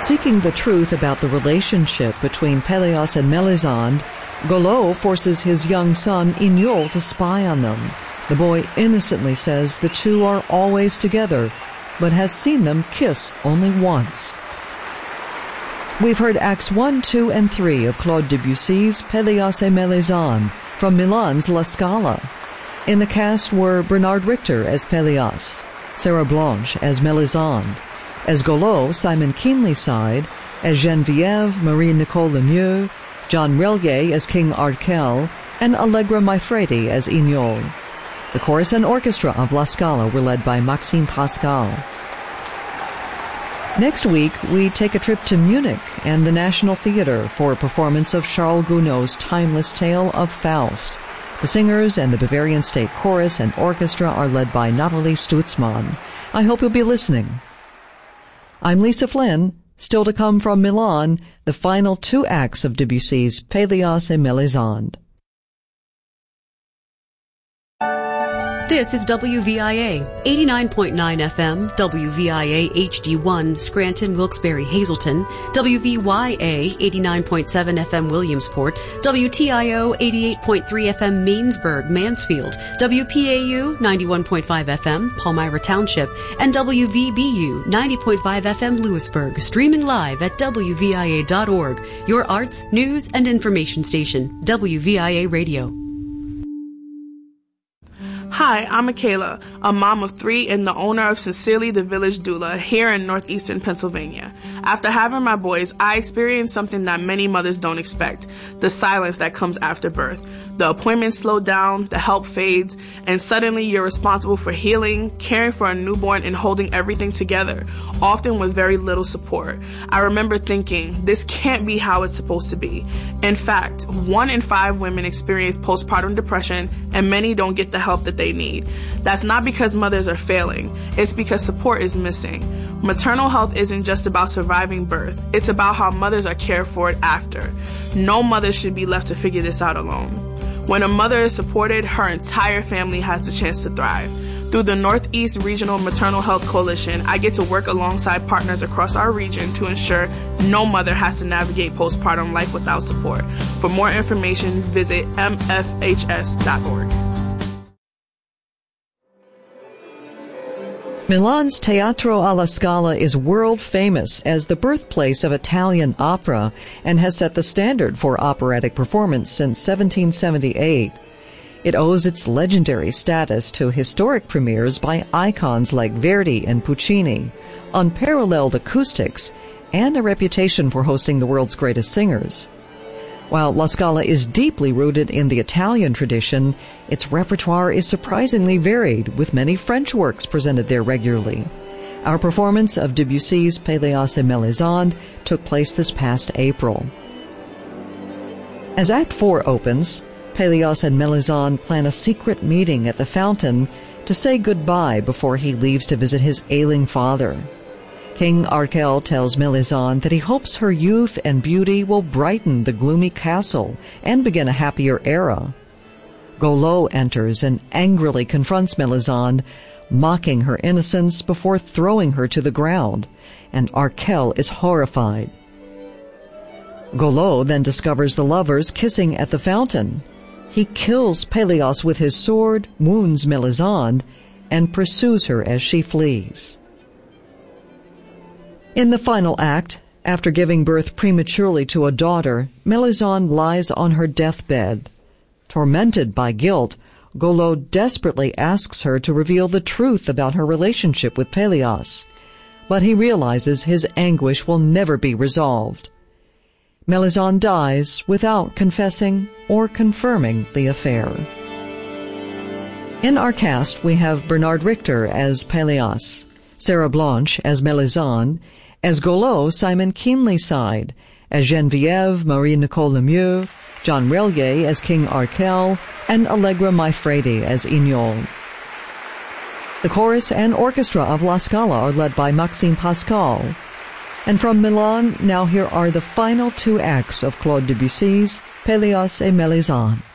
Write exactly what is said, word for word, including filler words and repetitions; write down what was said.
Seeking the truth about the relationship between Peleus and Melisande, Golot forces his young son Inyol to spy on them. The boy innocently says the two are always together, but has seen them kiss only once. We've heard Acts one, two, and three of Claude Debussy's Peleus et Melisande from Milan's La Scala. In the cast were Bernard Richter as Peleus, Sarah Blanche as Melisande, as Golot, Simon Keenlyside, as Geneviève, Marie-Nicole Lemieux, John Relier as King Arkell, and Allegra Maifredi as Inyol. The chorus and orchestra of La Scala were led by Maxime Pascal. Next week, we take a trip to Munich and the National Theatre for a performance of Charles Gounod's timeless tale of Faust. The singers and the Bavarian State Chorus and Orchestra are led by Nathalie Stutzmann. I hope you'll be listening. I'm Lisa Flynn. Still to come from Milan, the final two acts of Debussy's Peleus et Melisande. This is W V I A, eighty-nine point nine F M, W V I A H D one, Scranton, Wilkes-Barre, Hazleton, W V Y A, eighty-nine point seven F M, Williamsport, W T I O, eighty-eight point three F M, Mainsburg, Mansfield, W P A U, ninety-one point five F M, Palmyra Township, and W V B U, ninety point five F M, Lewisburg, streaming live at W V I A dot org, your arts, news, and information station, W V I A Radio. Hi, I'm Michaela, a mom of three and the owner of Sincerely the Village Doula here in northeastern Pennsylvania. After having my boys, I experienced something that many mothers don't expect, the silence that comes after birth. The appointments slow down, the help fades, and suddenly you're responsible for healing, caring for a newborn, and holding everything together, often with very little support. I remember thinking, this can't be how it's supposed to be. In fact, one in five women experience postpartum depression, and many don't get the help that they need. That's not because mothers are failing, it's because support is missing. Maternal health isn't just about surviving birth, it's about how mothers are cared for after. No mother should be left to figure this out alone. When a mother is supported, her entire family has the chance to thrive. Through the Northeast Regional Maternal Health Coalition, I get to work alongside partners across our region to ensure no mother has to navigate postpartum life without support. For more information, visit M F H S dot org. Milan's Teatro alla Scala is world famous as the birthplace of Italian opera and has set the standard for operatic performance since seventeen seventy-eight. It owes its legendary status to historic premieres by icons like Verdi and Puccini, unparalleled acoustics, and a reputation for hosting the world's greatest singers. While La Scala is deeply rooted in the Italian tradition, its repertoire is surprisingly varied, with many French works presented there regularly. Our performance of Debussy's Peleus et Melisande took place this past April. As Act Four opens, Peleus and Melisande plan a secret meeting at the fountain to say goodbye before he leaves to visit his ailing father. King Arkell tells Melisande that he hopes her youth and beauty will brighten the gloomy castle and begin a happier era. Golot enters and angrily confronts Melisande, mocking her innocence before throwing her to the ground, and Arkell is horrified. Golot then discovers the lovers kissing at the fountain. He kills Peleus with his sword, wounds Melisande, and pursues her as she flees. In the final act, after giving birth prematurely to a daughter, Melisande lies on her deathbed. Tormented by guilt, Golot desperately asks her to reveal the truth about her relationship with Peleus, but he realizes his anguish will never be resolved. Melisande dies without confessing or confirming the affair. In our cast, we have Bernard Richter as Peleus, Sarah Blanche as Melisande, as Golot, Simon Keenlyside, as Geneviève, Marie-Nicole Lemieux, John Relier as King Arkell, and Allegra Maifredi as Inyol. The chorus and orchestra of La Scala are led by Maxime Pascal. And from Milan, now here are the final two acts of Claude Debussy's Peleus et Melisande.